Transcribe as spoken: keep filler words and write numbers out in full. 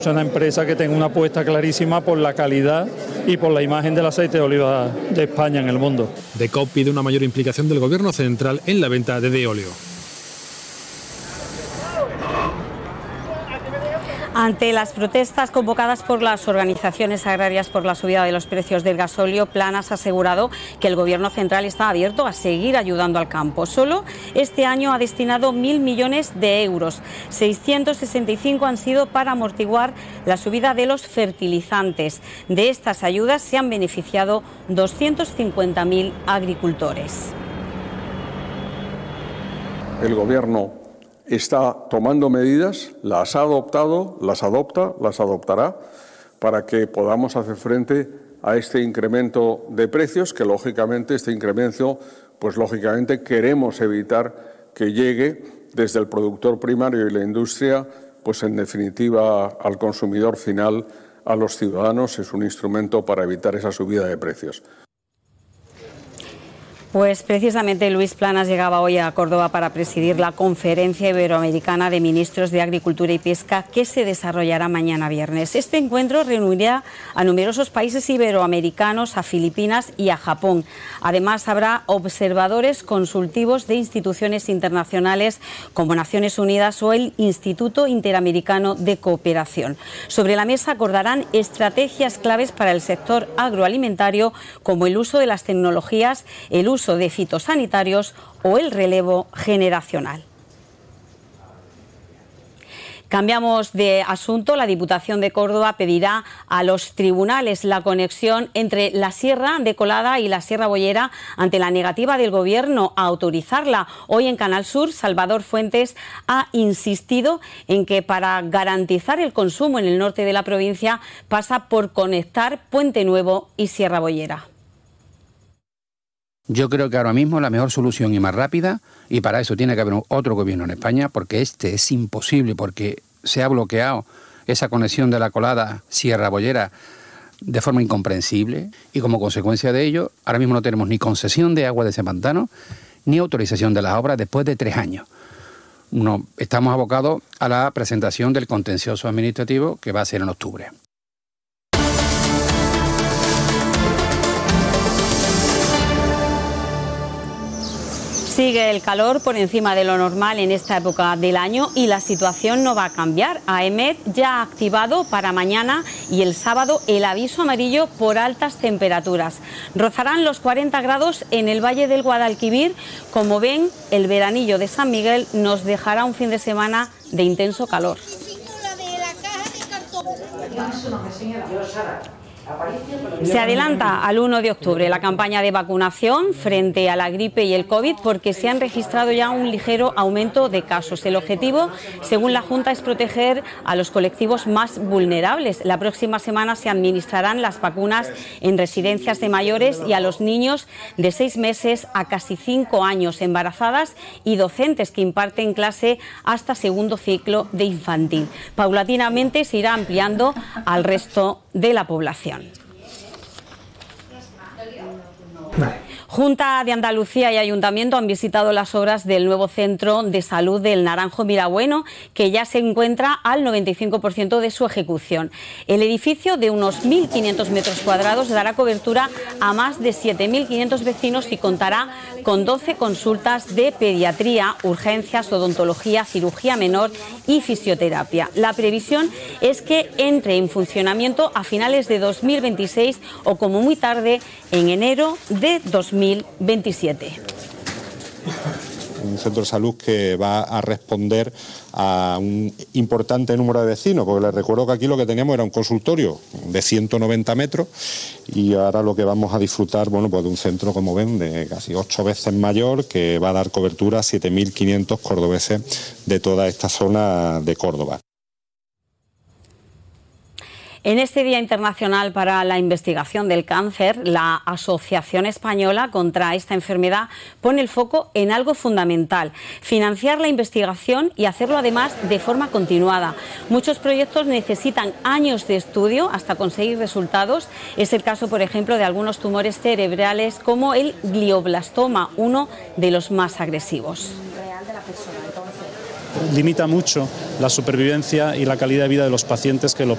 Es una empresa que tenga una apuesta clarísima por la calidad y por la imagen del aceite de oliva de España en el mundo. D C O P pide una mayor implicación del Gobierno central en la venta de Deolio. Ante las protestas convocadas por las organizaciones agrarias por la subida de los precios del gasóleo, Planas ha asegurado que el Gobierno central está abierto a seguir ayudando al campo. Solo este año ha destinado mil millones de euros. seiscientos sesenta y cinco han sido para amortiguar la subida de los fertilizantes. De estas ayudas se han beneficiado doscientos cincuenta mil agricultores. El Gobierno está tomando medidas, las ha adoptado, las adopta, las adoptará, para que podamos hacer frente a este incremento de precios, que lógicamente este incremento, pues lógicamente queremos evitar que llegue desde el productor primario y la industria, pues en definitiva al consumidor final, a los ciudadanos. Es un instrumento para evitar esa subida de precios. Pues precisamente Luis Planas llegaba hoy a Córdoba para presidir la Conferencia Iberoamericana de Ministros de Agricultura y Pesca que se desarrollará mañana viernes. Este encuentro reunirá a numerosos países iberoamericanos, a Filipinas y a Japón. Además, habrá observadores consultivos de instituciones internacionales como Naciones Unidas o el Instituto Interamericano de Cooperación. Sobre la mesa acordarán estrategias claves para el sector agroalimentario, como el uso de las tecnologías, el uso de fitosanitarios o el relevo generacional. Cambiamos de asunto. La Diputación de Córdoba pedirá a los tribunales la conexión entre la Sierra de Colada y la Sierra Boyera ante la negativa del Gobierno a autorizarla. Hoy en Canal Sur, Salvador Fuentes ha insistido en que para garantizar el consumo en el norte de la provincia pasa por conectar Puente Nuevo y Sierra Boyera. Yo creo que ahora mismo la mejor solución y más rápida, y para eso tiene que haber otro gobierno en España, porque este es imposible, porque se ha bloqueado esa conexión de la Colada Sierra Boyera de forma incomprensible, y como consecuencia de ello, ahora mismo no tenemos ni concesión de agua de ese pantano, ni autorización de las obras después de tres años. No, estamos abocados a la presentación del contencioso administrativo que va a ser en octubre. Sigue el calor por encima de lo normal en esta época del año y la situación no va a cambiar. AEMET ya ha activado para mañana y el sábado el aviso amarillo por altas temperaturas. Rozarán los cuarenta grados en el Valle del Guadalquivir. Como ven, el veranillo de San Miguel nos dejará un fin de semana de intenso calor. Se adelanta al uno de octubre la campaña de vacunación frente a la gripe y el COVID porque se han registrado ya un ligero aumento de casos. El objetivo, según la Junta, es proteger a los colectivos más vulnerables. La próxima semana se administrarán las vacunas en residencias de mayores y a los niños de seis meses a casi cinco años, embarazadas y docentes que imparten clase hasta segundo ciclo de infantil. Paulatinamente se irá ampliando al resto de la población. Junta de Andalucía y Ayuntamiento han visitado las obras del nuevo centro de salud del Naranjo Mirabueno, que ya se encuentra al noventa y cinco por ciento de su ejecución. El edificio, de unos mil quinientos metros cuadrados, dará cobertura a más de siete mil quinientos vecinos y contará con doce consultas de pediatría, urgencias, odontología, cirugía menor y fisioterapia. La previsión es que entre en funcionamiento a finales de dos mil veintiséis o como muy tarde en enero de dos mil veintisiete. Un centro de salud que va a responder a un importante número de vecinos, porque les recuerdo que aquí lo que teníamos era un consultorio de ciento noventa metros y ahora lo que vamos a disfrutar, bueno, pues de un centro, como ven, de casi ocho veces mayor, que va a dar cobertura a siete mil quinientos cordobeses de toda esta zona de Córdoba. En este Día Internacional para la Investigación del Cáncer, la Asociación Española contra esta enfermedad pone el foco en algo fundamental: financiar la investigación y hacerlo además de forma continuada. Muchos proyectos necesitan años de estudio hasta conseguir resultados. Es el caso, por ejemplo, de algunos tumores cerebrales como el glioblastoma, uno de los más agresivos. Limita mucho la supervivencia y la calidad de vida de los pacientes que lo